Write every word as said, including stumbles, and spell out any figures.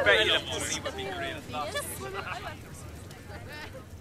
bet you the pussy would be green as that.